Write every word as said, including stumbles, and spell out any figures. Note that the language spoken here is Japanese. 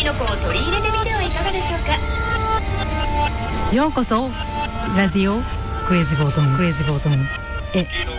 ノコを取り入れてみてはいかがでしょうか。 ようこそラジオクレイジーボートンクレイジーボートンへ。